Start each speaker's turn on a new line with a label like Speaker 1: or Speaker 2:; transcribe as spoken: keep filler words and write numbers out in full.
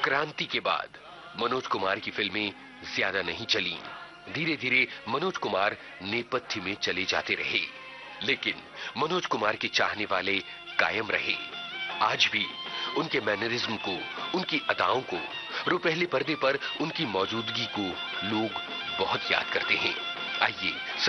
Speaker 1: क्रांति के बाद मनोज कुमार की फिल्में ज्यादा नहीं चली। धीरे धीरे मनोज कुमार नेपथ्य में चले जाते रहे, लेकिन मनोज कुमार के चाहने वाले कायम रहे। आज भी उनके मैनरिज्म को, उनकी अदाओं को, रुपहले पर्दे पर उनकी मौजूदगी को लोग बहुत याद करते हैं। आइए